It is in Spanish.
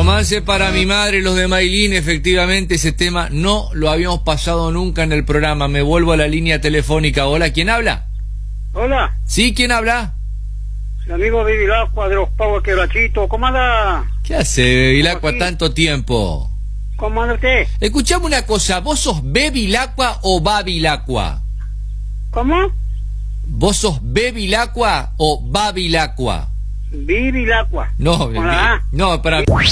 Romance para mi madre, los de Maylin, efectivamente ese tema no lo habíamos pasado nunca en el programa. Me vuelvo a la línea telefónica. Hola, ¿quién habla? Hola, ¿Sí? ¿Quién habla? el amigo Bevilacqua de los Pavos Quebrachito. ¿Cómo anda? ¿Qué hace, Bevilacqua, tanto tiempo? ¿Cómo anda usted? Escuchame una cosa, ¿vos sos Bevilacqua o Babilacqua? ¿Cómo? ¿Vos sos Bevilacqua o Babilacqua? Bevilacqua. No, Hola. no, para